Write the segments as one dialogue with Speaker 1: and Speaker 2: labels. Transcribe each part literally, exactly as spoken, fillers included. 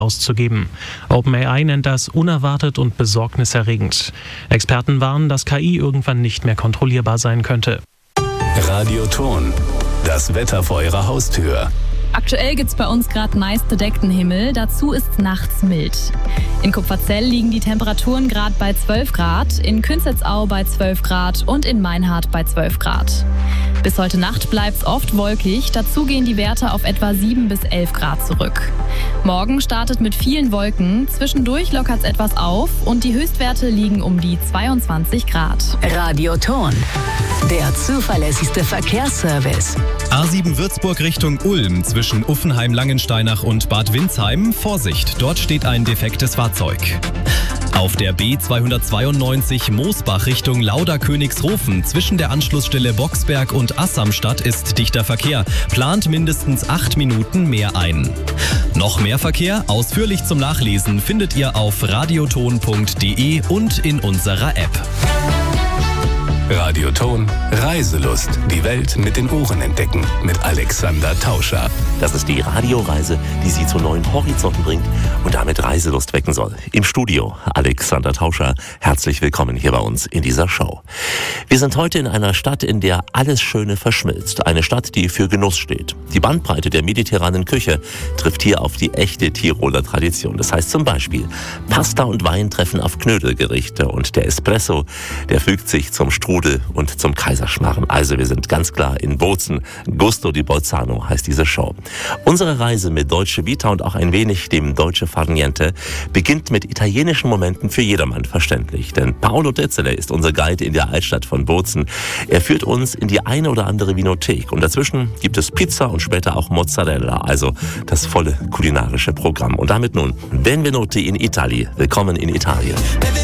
Speaker 1: auszugeben. OpenAI nennt das unerwartet und besorgniserregend. Experten warnen, dass K I irgendwann nicht mehr kontrollierbar sein könnte.
Speaker 2: Radioton, das Wetter vor Ihrer Haustür.
Speaker 3: Aktuell gibt's bei uns gerade meist bedeckten Himmel, dazu ist nachts mild. In Kupferzell liegen die Temperaturen gerade bei zwölf Grad, in Künzelsau bei zwölf Grad und in Meinhard bei zwölf Grad. Bis heute Nacht bleibt's oft wolkig, dazu gehen die Werte auf etwa sieben bis elf Grad zurück. Morgen startet mit vielen Wolken, zwischendurch lockert's etwas auf und die Höchstwerte liegen um die zweiundzwanzig Grad.
Speaker 4: Radioton, der zuverlässigste Verkehrsservice.
Speaker 5: A sieben Würzburg Richtung Ulm zwischen Uffenheim-Langensteinach und Bad Windsheim. Vorsicht, dort steht ein defektes Fahrzeug. Auf der B zweihundertzweiundneunzig Moosbach Richtung Lauda-Königshofen zwischen der Anschlussstelle Boxberg und Assamstadt ist dichter Verkehr. Plant mindestens acht Minuten mehr ein. Noch mehr Verkehr, ausführlich zum Nachlesen, findet ihr auf radioton punkt de und in unserer App.
Speaker 2: Radioton, Reiselust. Die Welt mit den Ohren entdecken. Mit Alexander Tauscher.
Speaker 6: Das ist die Radioreise, die Sie zu neuen Horizonten bringt und damit Reiselust wecken soll. Im Studio Alexander Tauscher. Herzlich willkommen hier bei uns in dieser Show. Wir sind heute in einer Stadt, in der alles Schöne verschmilzt. Eine Stadt, die für Genuss steht. Die Bandbreite der mediterranen Küche trifft hier auf die echte Tiroler Tradition. Das heißt zum Beispiel, Pasta und Wein treffen auf Knödelgerichte und der Espresso, der fügt sich zum Strudel und zum Kaiserschmarrn. Also wir sind ganz klar in Bozen. Gusto di Bolzano heißt diese Show. Unsere Reise mit Dolce Vita und auch ein wenig dem Dolce Far Niente beginnt mit italienischen Momenten für jedermann verständlich. Denn Paolo Dezzele ist unser Guide in der Altstadt von Bozen. Er führt uns in die eine oder andere Vinothek. Und dazwischen gibt es Pizza und später auch Mozzarella. Also das volle kulinarische Programm. Und damit nun, benvenuti in Italia. Willkommen in Italien.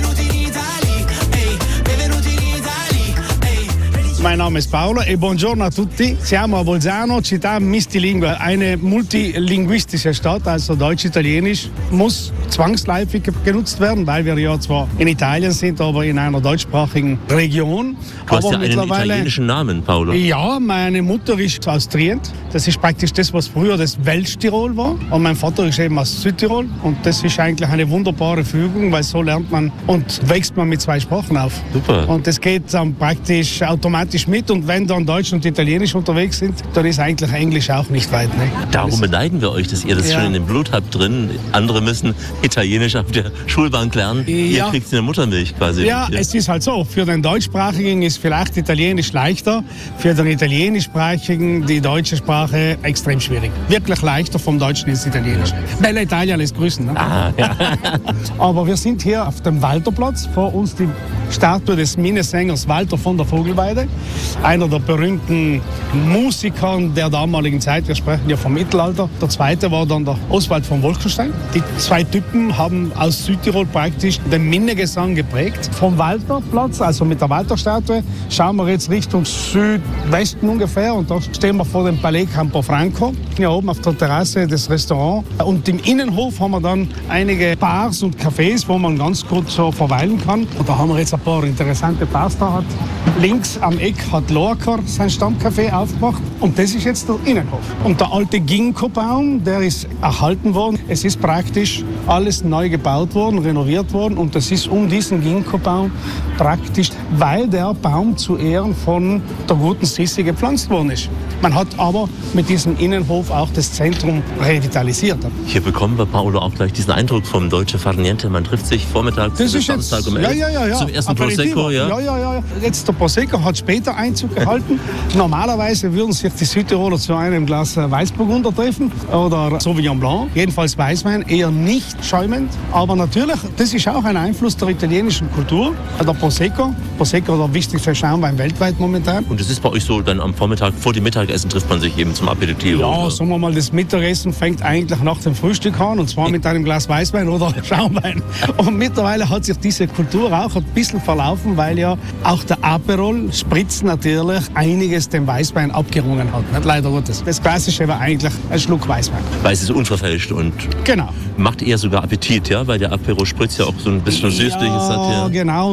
Speaker 7: Mein Name ist Paolo e buongiorno a tutti. Siamo a Bolzano, città multilingue, eine multilinguistische Stadt, also Deutsch-Italienisch muss zwangsläufig genutzt werden, weil wir ja zwar in Italien sind, aber in einer deutschsprachigen Region.
Speaker 6: Du hast
Speaker 7: aber
Speaker 6: ja einen italienischen Namen, Paolo.
Speaker 7: Ja, meine Mutter ist aus Trient. Das ist praktisch das, was früher das Welttirol war. Und mein Vater ist eben aus Südtirol. Und das ist eigentlich eine wunderbare Fügung, weil so lernt man und wächst man mit zwei Sprachen auf.
Speaker 6: Super.
Speaker 7: Und das geht dann praktisch automatisch mit. Und wenn dann Deutsch und Italienisch unterwegs sind, dann ist eigentlich Englisch auch nicht weit. Ne?
Speaker 6: Darum beneiden wir euch, dass ihr das ja schon in dem Blut habt drin. Andere müssen Italienisch auf der Schulbank lernen.
Speaker 7: Ja.
Speaker 6: Ihr kriegt eine Muttermilch quasi.
Speaker 7: Ja, es ist halt so. Für den Deutschsprachigen ist vielleicht Italienisch leichter. Für den Italienischsprachigen die deutsche Sprache extrem schwierig. Wirklich leichter vom Deutschen ins Italienische. Bella Italia lässt grüßen. Ne?
Speaker 6: Ah, ja.
Speaker 7: Aber wir sind hier auf dem Walterplatz. Vor uns die Statue des Minnesängers Walter von der Vogelweide. Einer der berühmten Musiker der damaligen Zeit. Wir sprechen ja vom Mittelalter. Der zweite war dann der Oswald von Wolkenstein. Die zwei Typen haben aus Südtirol praktisch den Minnegesang geprägt. Vom Walterplatz, also mit der Walterstatue, schauen wir jetzt Richtung Südwesten ungefähr. Und da stehen wir vor dem Palais Campofranco. Hier oben auf der Terrasse des Restaurants. Und im Innenhof haben wir dann einige Bars und Cafés, wo man ganz gut so verweilen kann. Und da haben wir jetzt ein paar interessante Bars da. Hat links am Eck hat Lorca sein Stammcafé aufgemacht. Und das ist jetzt der Innenhof. Und der alte Ginkgo-Baum, der ist erhalten worden. Es ist praktisch alles neu gebaut worden, renoviert worden. Und das ist um diesen Ginkgo-Baum praktisch, weil der Baum zu Ehren von der guten Sissi gepflanzt worden ist. Man hat aber mit diesem Innenhof auch das Zentrum revitalisiert.
Speaker 6: Hier bekommen wir, Paolo, auch gleich diesen Eindruck vom Dolce Far Niente. Man trifft sich vormittags
Speaker 7: das ist
Speaker 6: Samstag
Speaker 7: jetzt,
Speaker 6: um elf
Speaker 7: ja, ja, ja, ja.
Speaker 6: zum ersten
Speaker 7: Aperitivo.
Speaker 6: Prosecco. Ja?
Speaker 7: Ja, ja, ja. Jetzt der Prosecco hat später Einzug gehalten. Normalerweise würden sich die Südtiroler zu einem Glas Weißburgunder treffen oder Sauvignon Blanc. Jedenfalls Weißwein, eher nicht schäumend. Aber natürlich, das ist auch ein Einfluss der italienischen Kultur. Der Prosecco. Prosecco ist der wichtigste Schaumwein weltweit momentan.
Speaker 6: Und es ist bei euch so, dann am Vormittag vor dem Mittagessen trifft man sich eben zum Aperitivo?
Speaker 7: Ja,
Speaker 6: oder?
Speaker 7: sagen wir mal, das Mittagessen fängt eigentlich nach dem Frühstück an. Und zwar mit einem Glas Weißwein oder Schaumwein. Und mittlerweile hat sich diese Kultur auch ein bisschen verlaufen, weil ja auch der Aperol Spritz natürlich einiges dem Weißwein abgerungen hat. Nicht? Leider Gottes. Das Klassische war eigentlich ein Schluck Weißwein.
Speaker 6: Weil es ist unverfälscht und
Speaker 7: genau.
Speaker 6: macht eher sogar Appetit, ja? Weil der Aperol Spritz ja auch so ein bisschen Süßliches
Speaker 7: ja,
Speaker 6: hat. Ja,
Speaker 7: genau. Und die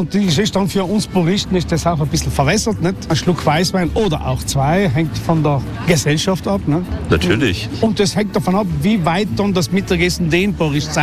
Speaker 7: Natürlich dann für uns Puristen ist das auch ein bisschen verwässert. Nicht? Ein Schluck Weißwein oder auch zwei hängt von der Gesellschaft ab. Nicht?
Speaker 6: Natürlich.
Speaker 7: Und das hängt davon ab, wie weit dann das Mittagessen dehnbar ist.